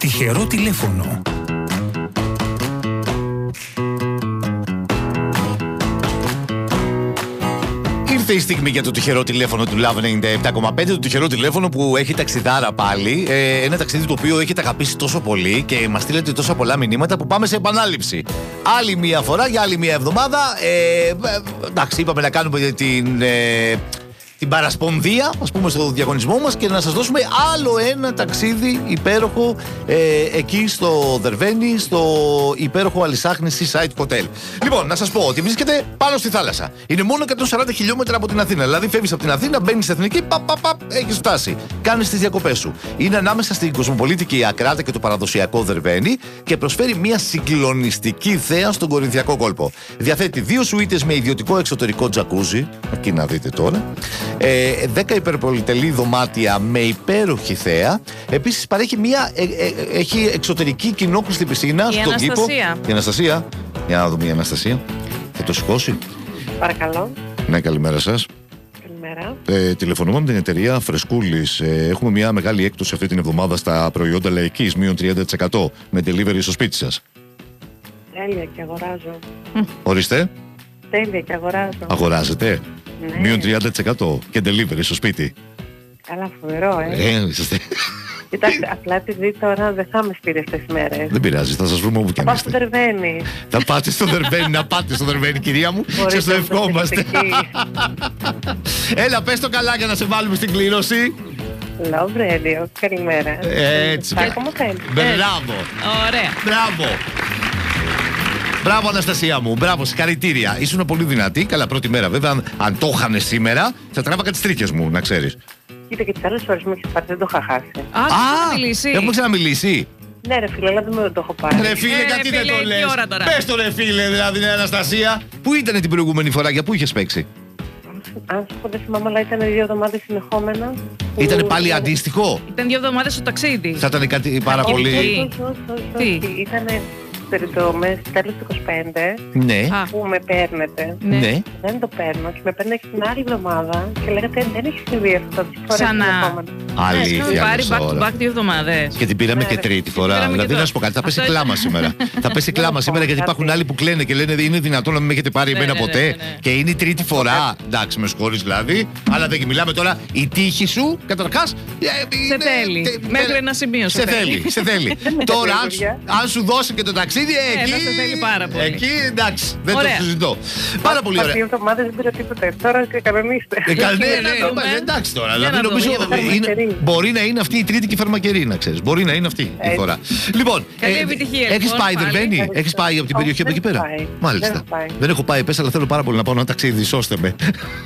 τυχερό τηλέφωνο. Ήρθε η στιγμή για το τυχερό τηλέφωνο του Love 97,5. Το τυχερό τηλέφωνο που έχει ταξιδάρα πάλι. Ένα ταξίδι το οποίο έχετε αγαπήσει τόσο πολύ και μας στείλετε τόσα πολλά μηνύματα που πάμε σε επανάληψη. Άλλη μία φορά για άλλη μία εβδομάδα. Εντάξει, είπαμε να κάνουμε την παρασπονδία, ας πούμε, στο διαγωνισμό μας και να σας δώσουμε άλλο ένα ταξίδι υπέροχο εκεί στο Δερβένι, στο υπέροχο Αλισάχνη Seaside Hotel. Λοιπόν, να σας πω ότι βρίσκεται πάνω στη θάλασσα. Είναι μόνο 140 χιλιόμετρα από την Αθήνα. Δηλαδή, φεύγεις από την Αθήνα, μπαίνεις στην Εθνική, έχεις φτάσει. Κάνεις τις διακοπές σου. Είναι ανάμεσα στην κοσμοπολίτικη Ακράτα και το παραδοσιακό Δερβένι και προσφέρει μια συγκλονιστική θέα στον Κορινθιακό κόλπο. Διαθέτει 2 σουίτες με ιδιωτικό εξωτερικό τζακούζι. Εκεί να δείτε τώρα. 10 υπερπολιτελή δωμάτια με υπέροχη θέα. Επίσης παρέχει έχει εξωτερική κοινόκλειστη πισίνα στον κήπο. Η Αναστασία. Για να δούμε η Αναστασία. Θα το σηκώσει. Παρακαλώ. Ναι, καλημέρα σας. Καλημέρα. Τηλεφωνούμε με την εταιρεία Φρεσκούλης. Έχουμε μια μεγάλη έκπτωση αυτή την εβδομάδα στα προϊόντα λαϊκής, μείον 30% με delivery στο σπίτι σας. Τέλεια και αγοράζω. Ορίστε. Τέλεια και αγοράζω. Αγοράζετε. Ναι. Μείον 30% και delivery στο σπίτι. Καλά, φοβερό, Είσαστε. Κοιτάξτε, απλά επειδή τώρα δεν θα είμαι σπίτι αυτές τις μέρες. Δεν πειράζει, θα σας βρούμε όπου και Θα να πάω στο είστε. Δερβένι. Θα πάτε στο Δερβένι, να πάτε στο Δερβένι, κυρία μου. Σας το ευχόμαστε. Έλα, πες το καλά για να σε βάλουμε στην κλήρωση. Love Radio, καλημέρα. Έτσι. Ακόμα θέλει. Μπράβο. Ωραία. Μπράβο. Μπράβο, Αναστασία μου, μπράβο, συγχαρητήρια. Ήσουν πολύ δυνατή. Καλά, πρώτη μέρα βέβαια. Αν το είχανε σήμερα, θα τράβακα τις τρίχες μου, να ξέρεις. Κοίτα και τις άλλες φορές μου έχεις πάρει, δεν το είχα χάσει. Έχουμε ξαναμιλήσει. Ναι, ρε φίλε, αλλά δεν το έχω πάρει. Ρε φίλε, γιατί δεν το λες? Πες το ρε φίλε, δηλαδή, ναι, Αναστασία. Πού ήταν την προηγούμενη φορά, για πού είχες παίξει? Αν σου πω δεν θυμάμαι, αλλά ήταν 2 εβδομάδες συνεχόμενα. Ήτανε πάλι αντίστοιχο? Ήταν 2 εβδομάδες στο ταξίδι. Θα ήταν κάτι πάρα πολύ. Όχι, ήτανε τέλος του 25 Ναι. που με παίρνετε. Ναι. Δεν το παίρνω και με παίρνετε και την άλλη εβδομάδα και λέγατε δεν έχει συμβεί αυτό τις φορές Ξανά. Αλήθεια. Πάρει back to τώρα. back 2 εβδομάδες. Και την πήραμε και τρίτη φορά. Δηλαδή, να σου πω κάτι, θα πέσει κλάμα σήμερα. Θα πέσει κλάμα σήμερα γιατί υπάρχουν άλλοι που κλαίνε και λένε είναι δυνατόν να μην με έχετε πάρει εμένα ποτέ. Και είναι η τρίτη φορά. Εντάξει, με συγχωρείς δηλαδή. Αλλά δεν μιλάμε τώρα. Η τύχη σου, καταρχάς. Σε θέλει. Μέχρι ένα σημείο σε θέλει. Τώρα, αν σου δώσει και το ταξίδι, εκεί. Σε θέλει πάρα πολύ. Εκεί εντάξει, δεν το συζητώ. Πάρα πολύ ωραία. 2 εβδομάδες δεν πήρα τίποτα. Τώρα και κανονίστε. Ναι, εντάξει τώρα. Δηλαδή νομίζω μπορεί να είναι αυτή η τρίτη και φαρμακερή, να ξέρεις. Μπορεί να είναι αυτή η φορά. Λοιπόν, καλή επιτυχία. Έχεις πάει Δερβένι, έχεις πάει από την περιοχή από εκεί πέρα? Μάλιστα. Δεν έχω πάει, πες, αλλά θέλω πάρα πολύ να πάω ένα ταξίδι. Σώστε με.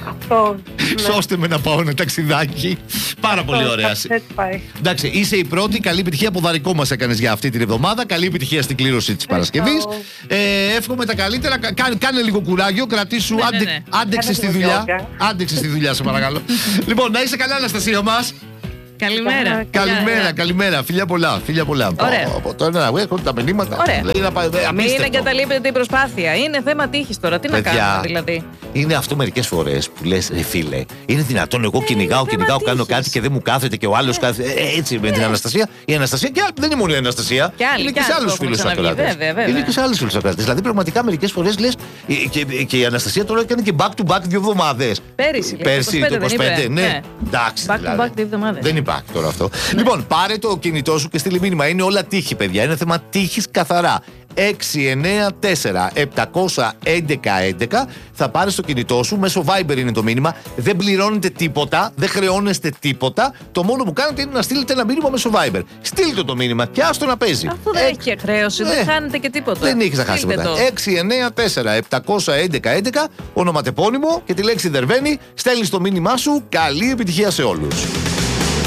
Σώστε με να πάω ένα ταξιδάκι. Πάρα πολύ ωραία. Εντάξει, είσαι η πρώτη. Καλή επιτυχία. Ποδαρικό μας έκανες για αυτή την εβδομάδα. Καλή επιτυχία στην κλήρωση της Παρασκευής. Εύχομαι τα καλύτερα. Κάνε λίγο κουράγιο. Κρατήσου. Άντεξε στη δουλειά. Άντεξε στη δουλειά, σε παρακαλώ. Λοιπόν, να είσαι καλά, Αναστασία μας. Καλημέρα. Καλημέρα. Φιλιά πολλά. Από τώρα έχουν τα μηνύματα. Ωραία. Μην εγκαταλείπετε την προσπάθεια. Είναι θέμα τύχης τώρα. Τι να κάνουμε δηλαδή? Είναι αυτό μερικές φορές που λες, φίλε, είναι δυνατόν εγώ κυνηγάω, κάνω κάτι και δεν μου κάθεται και ο άλλος κάθεται. Έτσι με την Αναστασία. Η Αναστασία και δεν είναι μόνο η Αναστασία. Είναι και σε άλλους φίλους ακροατές. Είναι και σε άλλους φίλους ακροατές. Δηλαδή πραγματικά μερικές φορές λες και η Αναστασία τώρα έκανε και back to back 2 εβδομάδες. Πέρσι το 25. Ναι. Εντάξει. Back to back 2 εβδομάδες. Δεν υπάρχει τώρα αυτό. Λοιπόν, πάρε το κινητό σου και στείλει μήνυμα. Είναι όλα τύχη, παιδιά. Είναι θέμα τύχης καθαρά. 694-711-11. Θα πάρεις το κινητό σου. Μέσω Viber είναι το μήνυμα. Δεν πληρώνετε τίποτα. Δεν χρεώνεστε τίποτα. Το μόνο που κάνετε είναι να στείλετε ένα μήνυμα μέσω Viber. Στείλτε το μήνυμα και άστο να παίζει. Αυτό δεν έχει και χρέωση. Δεν χάνετε και τίποτα. Δεν έχεις να χάσει τίποτα. 694-711-11. Ονοματεπώνυμο και τη λέξη Δερβένι. Στέλνεις το μήνυμά σου. Καλή επιτυχία σε όλους.